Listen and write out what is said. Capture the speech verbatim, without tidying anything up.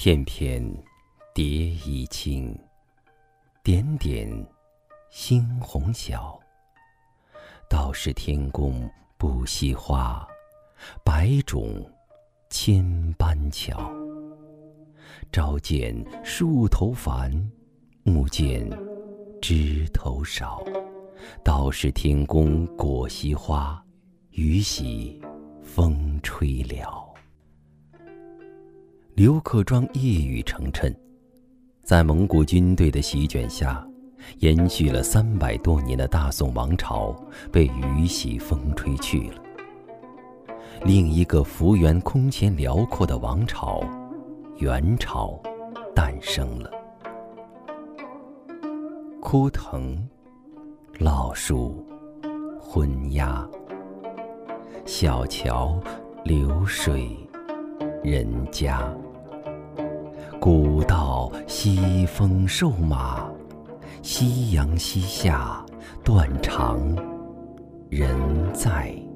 片片蝶衣轻，点点猩红小。道是天公不惜花，百种千般巧。朝见树头繁，暮见枝头少。道是天公果惜花，雨洗风吹了。刘克庄一语成谶，在蒙古军队的席卷下，延续了三百多年的大宋王朝被雨洗风吹去了。另一个幅员空前辽阔的王朝——元朝诞生了。枯藤老树昏鸦，小桥流水人家。古道西风瘦马，夕阳西下断肠人在。